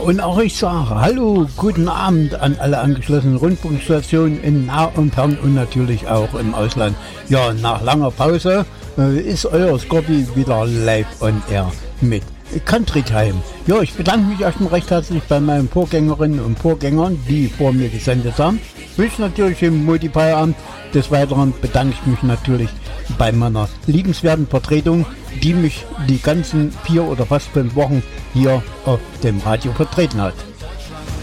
und auch ich sage Hallo, guten Abend an alle angeschlossenen Rundfunkstationen in nah und fern und natürlich auch im Ausland. Ja, nach langer Pause ist euer Scorpi wieder live on air mit Country Time. Ja, ich bedanke mich erstmal recht herzlich bei meinen Vorgängerinnen und Vorgängern, die vor mir gesendet haben. Wünsche natürlich im Multiplier-Abend. Des Weiteren bedanke ich mich natürlich bei meiner liebenswerten Vertretung, die mich die ganzen 4 oder fast 5 Wochen hier auf dem Radio vertreten hat.